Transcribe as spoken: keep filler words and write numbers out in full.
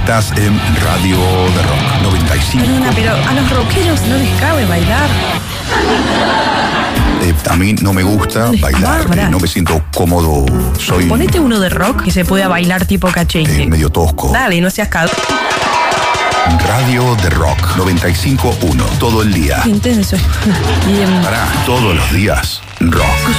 Estás en Radio de Rock noventa y cinco. Perdona, pero a los rockeros no les cabe bailar. Eh, a mí no me gusta Les bailar, cabra. eh, no me siento cómodo. Soy Ponete uno de rock que se pueda bailar tipo cachete. eh, medio tosco. Dale, no seas cagado. Radio de Rock noventa y cinco punto uno. Todo el día. Intenso. Y, em, Pará, todos los días. Rock.